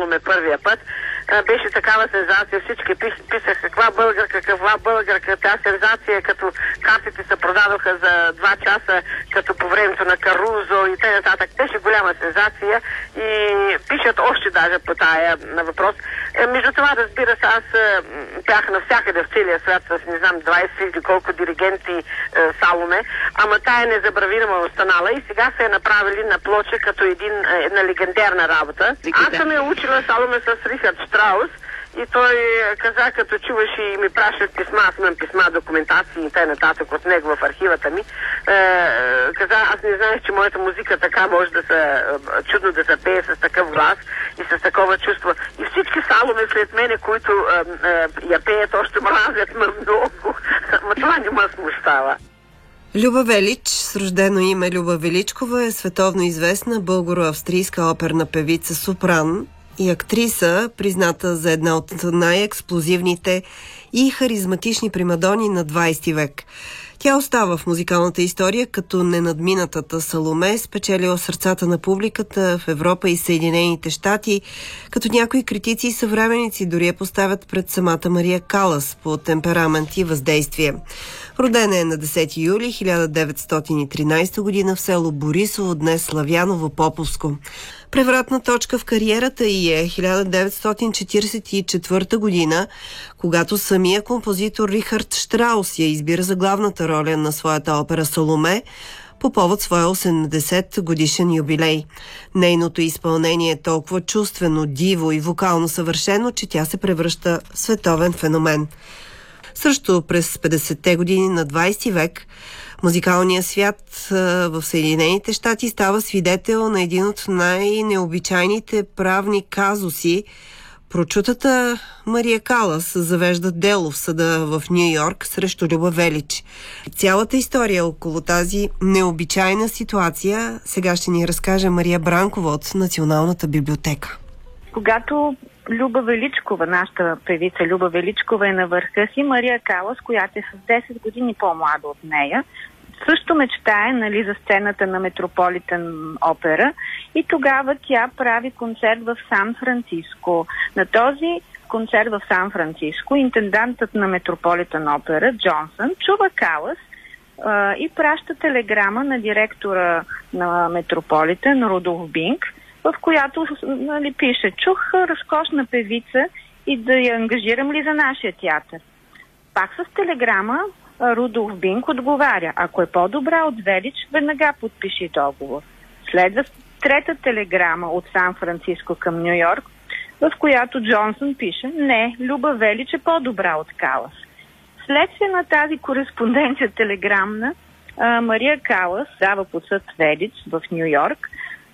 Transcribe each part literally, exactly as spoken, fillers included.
Саломе първия път. Беше такава сензация. Всички писаха каква българка, каква българка. Тя сензация, като картите се продадоха за два часа, като по времето на Карузо и т.н. Беше голяма сензация и пишат още даже по тая на въпрос. Е, между това, разбира се, аз бях навсякъде в целия свят с, не знам, двайсет или колко диригенти е, Саломе, ама тая незабравима останала и сега се е направили на плоча като един, една легендарна работа. Аз съм я учила Саломе с Рихард Штраус и той каза, като чуваш и ми пращат писма, аз имам писма, документации и т.н. от него в архивата ми. Е, каза, аз не знаех, че моята музика така може да се чудно да се пее с такъв глас и с такова чувство. И всички Саломе след мене, които е, е, я пеят, още мразят ме много. Но това не ме смущава. Люба Велич, с рождено име Люба Величкова, е световно известна българо-австрийска оперна певица сопран и актриса, призната за една от най-експлозивните и харизматични примадони на двайсети век. Тя остава в музикалната история като ненадминатата Саломе, спечелила сърцата на публиката в Европа и Съединените щати, като някои критици и съвременници дори я поставят пред самата Мария Калас по темперамент и въздействие. Родена е на десети юли хиляда деветстотин и тринайсета година в село Борисово, днес Славяново-Поповско. Превратна точка в кариерата ѝ е хиляда деветстотин четирийсет и четвърта година, когато самия композитор Рихард Штраус я избира за главната роля на своята опера Саломе по повод своя осемдесет годишен юбилей. Нейното изпълнение е толкова чувствено, диво и вокално съвършено, че тя се превръща в световен феномен. Също през петдесетте години на двайсети век музикалният свят в Съединените щати става свидетел на един от най-необичайните правни казуси. Прочутата Мария Калас завежда дело в съда в Ню Йорк срещу Люба Велич. Цялата история около тази необичайна ситуация сега ще ни разкаже Мария Бранкова от Националната библиотека. Когато Люба Величкова, нашата певица Люба Величкова е на върха си, Мария Калас, която е с десет години по-млада от нея, също мечтае, нали, за сцената на Метрополитен опера и тогава тя прави концерт в Сан-Франциско. На този концерт в Сан-Франциско интендантът на Метрополитен опера Джонсън чува Калас а, и праща телеграма на директора на Метрополитен Рудолф Бинг, в която, нали, пише: чух разкошна певица и да я ангажирам ли за нашия театър. Пак с телеграма Рудолф Бинг отговаря: ако е по-добра от Велич, веднага подпиши договор. Следва трета телеграма от Сан-Франциско към Ню Йорк, в която Джонсън пише: не, Люба Велич е по-добра от Калас. Следствие на тази кореспонденция телеграмна, Мария Калас дава под съд Велич в Ню Йорк,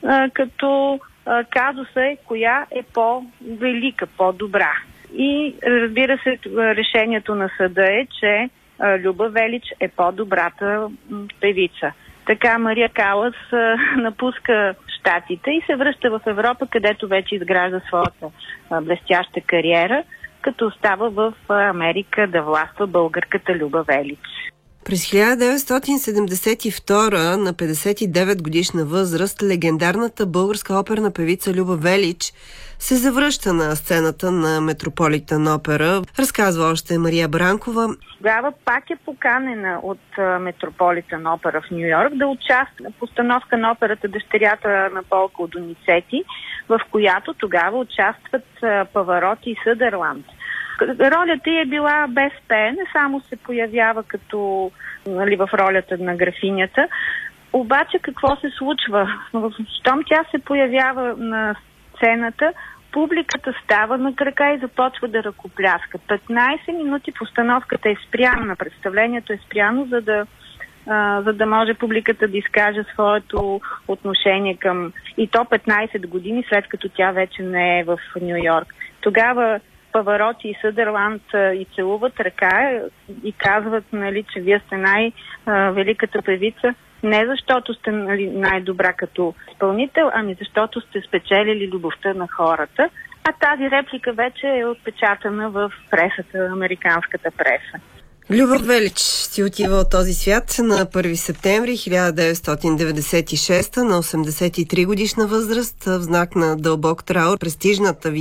като казуса е коя е по-велика, по-добра. И разбира се, решението на съда е, че Люба Велич е по-добрата певица. Така Мария Калас напуска щатите и се връща в Европа, където вече изгражда своята блестяща кариера, като остава в Америка да властва българката Люба Велич. През хиляда деветстотин седемдесет и втора, на петдесет и девет годишна възраст, легендарната българска оперна певица Люба Велич се завръща на сцената на Метрополитен опера. Разказва още Мария Бранкова. Тогава пак е поканена от Метрополитен опера в Ню Йорк да участва в постановка на операта Дъщерята на Полка от Доницети, в която тогава участват Павароти и Съдърланд. Ролята й е била без пеене, само се появява като, нали, в ролята на графинята. Обаче какво се случва? Щом тя се появява на сцената, публиката става на крака и започва да ръкопляска. петнайсет минути постановката е спряна, представлението е спряно, за да, а, за да може публиката да изкаже своето отношение към... И то петнайсет години след като тя вече не е в Ню Йорк. Тогава Павароти и Съдърланд и целуват ръка и казват, нали, че вие сте най-великата певица, не защото сте, нали, най-добра като изпълнител, ами защото сте спечелили любовта на хората. А тази реплика вече е отпечатана в пресата, американската преса. Люба Велич си отива от този свят на първи септември хиляда деветстотин деветдесет и шеста на осемдесет и три годишна възраст в знак на дълбок траур. Престижната